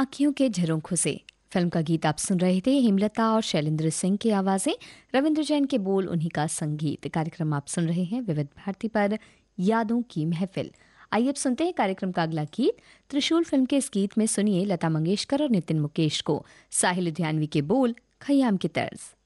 आँखियों के झरोखों से फिल्म का गीत आप सुन रहे थे। हेमलता और शैलेंद्र सिंह की आवाज़ें, रविंद्र जैन के बोल, उन्हीं का संगीत। कार्यक्रम आप सुन रहे हैं विविध भारती पर, यादों की महफिल। आइए अब सुनते हैं कार्यक्रम का अगला गीत। त्रिशूल फिल्म के इस गीत में सुनिए लता मंगेशकर और नितिन मुकेश को, साहिल लुधियानवी के बोल, खयाम की तर्ज।